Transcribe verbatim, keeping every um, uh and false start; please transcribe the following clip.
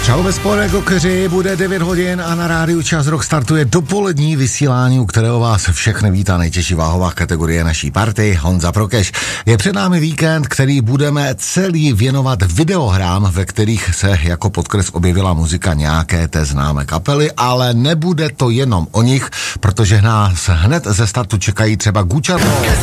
Čau ve Spodek Kokeři, bude devět hodin a na rádiu Čas Rock startuje dopolední vysílání, u kterého vás všechny vítá nejtěžší váhová kategorie naší party, Honza Prokeš. Je před námi víkend, který budeme celý věnovat videohrám, ve kterých se jako podkres objevila muzika nějaké té známé kapely, ale nebude to jenom o nich, protože nás hned ze startu čekají třeba Guča.